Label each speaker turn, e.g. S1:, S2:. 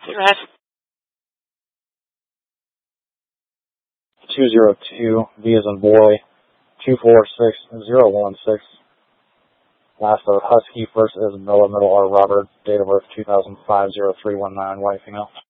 S1: Go ahead.
S2: 202, V as in boy, 246016. Last of Husky, first Isabella, middle R Robert, date of birth 2005-0319, white female.